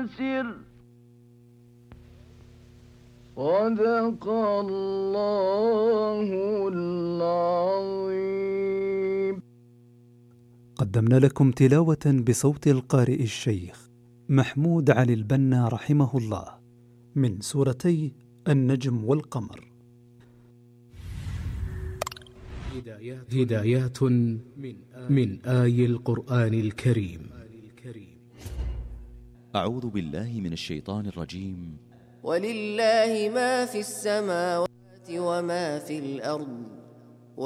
ينتصر. صدق الله العظيم. قدمنا لكم تلاوة بصوت القارئ الشيخ محمود علي البنا رحمه الله من سورتي النجم والقمر. هدايات من آي القرآن الكريم. أعوذ بالله من الشيطان الرجيم. ولله ما في السماوات وما في الأرض